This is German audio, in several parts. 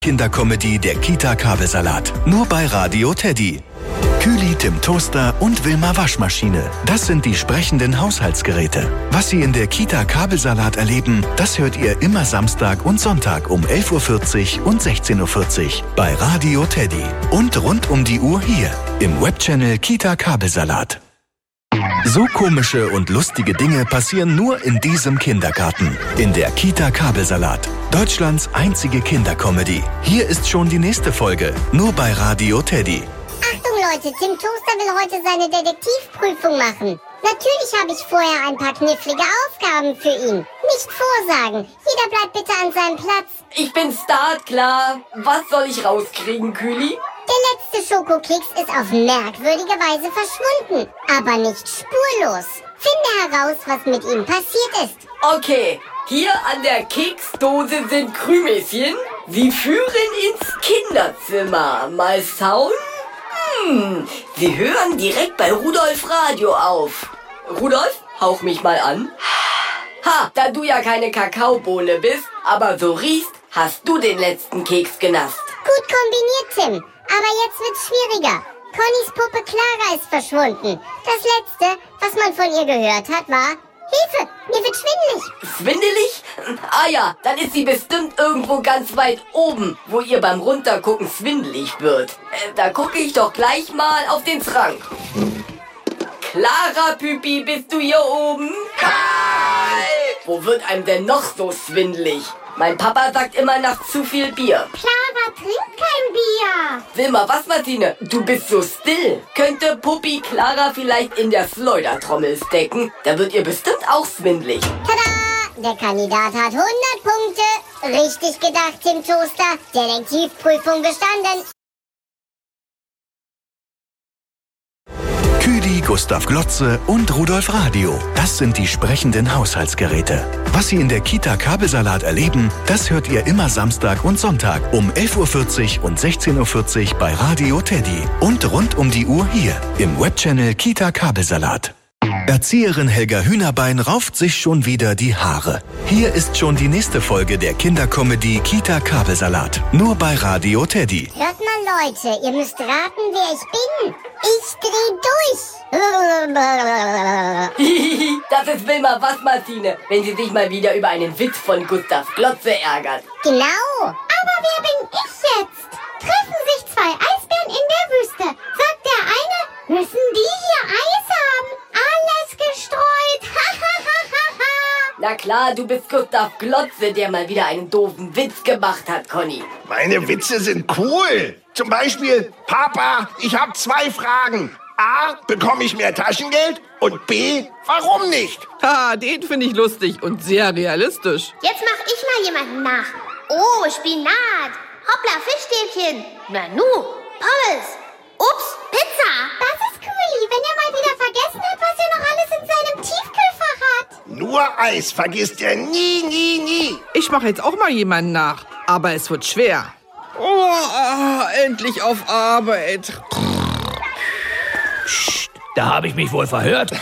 Kindercomedy der Kita-Kabelsalat. Nur bei Radio Teddy. Kühli, Tim Toaster und Wilma Waschmaschine. Das sind die sprechenden Haushaltsgeräte. Was Sie in der Kita-Kabelsalat erleben, das hört ihr immer Samstag und Sonntag um 11.40 Uhr und 16.40 Uhr bei Radio Teddy. Und rund um die Uhr hier im Webchannel Kita-Kabelsalat. So komische und lustige Dinge passieren nur in diesem Kindergarten. In der Kita-Kabelsalat. Deutschlands einzige Kindercomedy. Hier ist schon die nächste Folge. Nur bei Radio Teddy. Achtung Leute, Tim Toaster will heute seine Detektivprüfung machen. Natürlich habe ich vorher ein paar knifflige Aufgaben für ihn. Nicht vorsagen. Jeder bleibt bitte an seinem Platz. Ich bin startklar. Was soll ich rauskriegen, Kühli? Der letzte Schokokeks ist auf merkwürdige Weise verschwunden, aber nicht spurlos. Finde heraus, was mit ihm passiert ist. Okay, hier an der Keksdose sind Krümelchen. Sie führen ins Kinderzimmer. Mal schauen. Sie hören direkt bei Rudolf Radio auf. Rudolf, hauch mich mal an. Ha, da du ja keine Kakaobohne bist, aber so riechst, hast du den letzten Keks genasst. Gut kombiniert, Tim. Aber jetzt wird's schwieriger. Connys Puppe Clara ist verschwunden. Das Letzte, was man von ihr gehört hat, war: Hilfe, mir wird schwindelig. Schwindelig? Ah ja, dann ist sie bestimmt irgendwo ganz weit oben, wo ihr beim Runtergucken schwindelig wird. Da gucke ich doch gleich mal auf den Schrank. Clara, Püpi, bist du hier oben? Hi! Wo wird einem denn noch so schwindelig? Mein Papa sagt immer nach zu viel Bier. Clara trinkt kein Bier. Wilma, was, Martine? Du bist so still. Könnte Puppi Clara vielleicht in der Schleudertrommel stecken? Da wird ihr bestimmt auch schwindelig. Tada! Der Kandidat hat 100 Punkte. Richtig gedacht, Tim Toaster. Detektivprüfung bestanden. Kühli, Gustav Glotze und Rudolf Radio. Das sind die sprechenden Haushaltsgeräte. Was Sie in der Kita-Kabelsalat erleben, das hört ihr immer Samstag und Sonntag um 11.40 Uhr und 16.40 Uhr bei Radio Teddy. Und rund um die Uhr hier im Webchannel Kita-Kabelsalat. Erzieherin Helga Hühnerbein rauft sich schon wieder die Haare. Hier ist schon die nächste Folge der Kindercomedy Kita-Kabelsalat. Nur bei Radio Teddy. Hört mal, Leute, ihr müsst raten, wer ich bin. Ich dreh durch. Das ist Wilma was, Martine, wenn sie sich mal wieder über einen Witz von Gustav Glotze ärgert. Genau. Aber wer bin ich jetzt? Treffen sich zwei Eisbären in der Wüste. Sagt der eine, müssen die hier Eis haben? Alles gestreut. Na klar, du bist Gustav Glotze, der mal wieder einen doofen Witz gemacht hat, Conny. Meine Witze sind cool. Zum Beispiel, Papa, ich habe 2 Fragen. A, bekomme ich mehr Taschengeld? Und B, warum nicht? Ha, den finde ich lustig und sehr realistisch. Jetzt mach ich mal jemanden nach. Oh, Spinat. Hoppla, Fischstäbchen. Nanu, Pommes. Ups, Pizza. Das ist cool, wenn er mal wieder vergessen hat, was er noch alles in seinem Tiefkühlfach hat. Nur Eis vergisst er nie, nie, nie. Ich mache jetzt auch mal jemanden nach, aber es wird schwer. Oh, endlich auf Arbeit. Psst, da habe ich mich wohl verhört.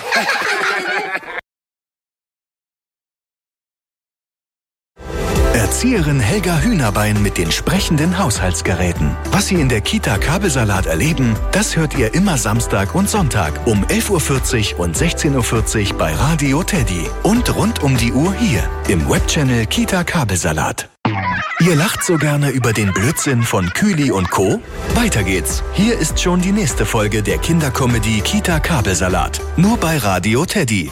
Erzieherin Helga Hühnerbein mit den sprechenden Haushaltsgeräten. Was Sie in der Kita-Kabelsalat erleben, das hört ihr immer Samstag und Sonntag um 11.40 Uhr und 16.40 Uhr bei Radio Teddy. Und rund um die Uhr hier im Webchannel Kita-Kabelsalat. Ihr lacht so gerne über den Blödsinn von Kühli und Co.? Weiter geht's. Hier ist schon die nächste Folge der Kindercomedy Kita-Kabelsalat. Nur bei Radio Teddy.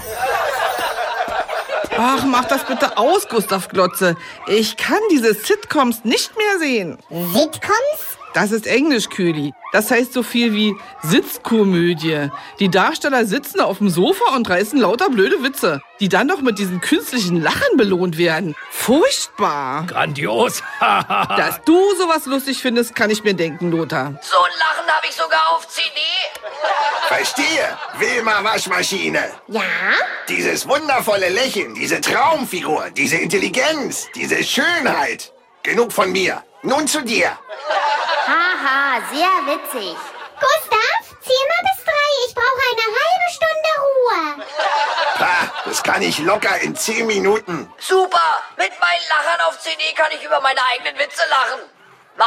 Ach, mach das bitte aus, Gustav Glotze. Ich kann diese Sitcoms nicht mehr sehen. Sitcoms? Das ist Englisch, Kühli. Das heißt so viel wie Sitzkomödie. Die Darsteller sitzen auf dem Sofa und reißen lauter blöde Witze, die dann noch mit diesen künstlichen Lachen belohnt werden. Furchtbar. Grandios. Dass du sowas lustig findest, kann ich mir denken, Lothar. So ein Lachen habe ich sogar auf CD. Verstehe, Wilma Waschmaschine. Ja? Dieses wundervolle Lächeln, diese Traumfigur, diese Intelligenz, diese Schönheit. Genug von mir. Nun zu dir. Haha, sehr witzig. Gustav, zähl mal bis 3. Ich brauche eine halbe Stunde Ruhe. Pah, das kann ich locker in 10 Minuten. Super, mit meinen Lachern auf CD kann ich über meine eigenen Witze lachen.